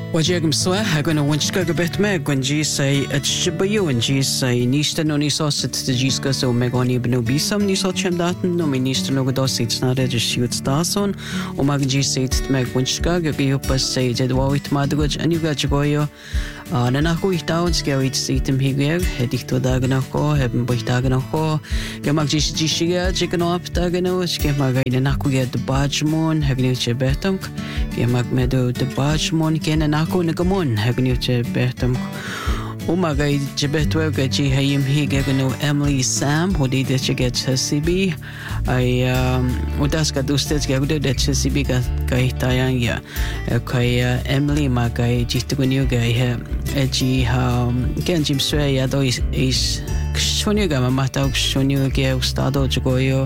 Wajagam swa hagun a winchka gabet me gwenji say at shibayu and G say nista no niso sit the Giska so megoni bno bisam niso chemdaten no mi nista no godos it's not a shoot stason o magji say it meg winchka gabi pas say jed wawit madguj and you got goyo nanako itaun skawit sitem higeg hedik to dagnako hebben boitagnako gamagji jishiga chicken up dagano skemaga nanako get the bajmon hagnu chebetunk gemag medo the bajmon ken ako nagamon hagniuche behtam umagay jebetwa gaji hayim higagano Emily Sam hodi de chiget CB ay udas ka dustet gagude de CB ka kai tayang ya kai Emily magay jituguniu gay eji ken jim swe ya do is Shoniga mamata shoniga ke ustado jogoyo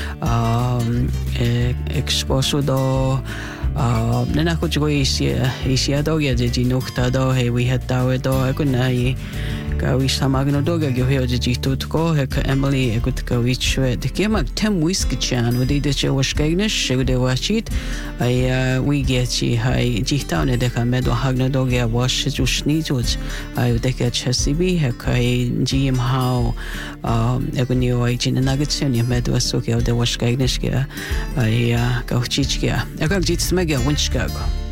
exposo do nanako jogo isia do ya de nokta do he we had dawe do akunai ka wi samagno do ga yo he ji tutko he ka Emily ekut ka wi chwe de kemak tem whisky chan with de che washkagnish shegde wachit ay we get chi hay jihta ne de ka medo hagno do ga wash jushni juj ay de ka chesibi he kai gm how ekuni oi chin nagatsion medo so ke de washkagnish ke ay ka chichke akak jits mega winchkago